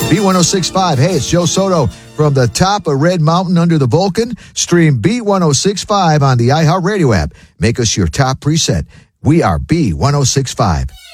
B1065. Hey, it's Joe Soto from the top of Red Mountain under the Vulcan. Stream B1065 on the iHeartRadio app. Make us your top preset. We are B1065.